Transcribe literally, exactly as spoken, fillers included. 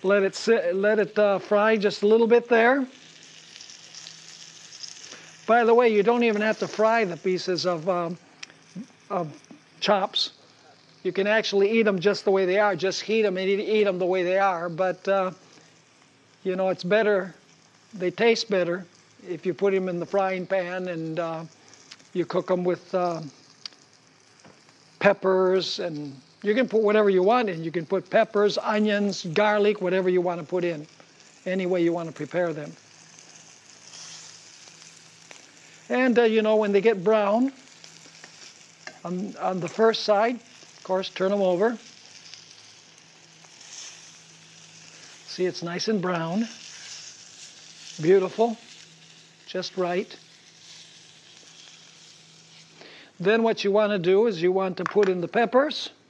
Let it sit, let it uh, fry just a little bit there. By the way, you don't even have to fry the pieces of, um, of chops. You can actually eat them just the way they are. Just heat them and eat, eat them the way they are. But, uh, you know, it's better. They taste better if you put them in the frying pan and uh, you cook them with uh, peppers, and you can put whatever you want in. You can put peppers, onions, garlic, whatever you want to put in, any way you want to prepare them. And, uh, you know, when they get brown, on, on the first side, of course, turn them over. See, it's nice and brown. Beautiful. Just right. Then what you want to do is you want to put in the peppers.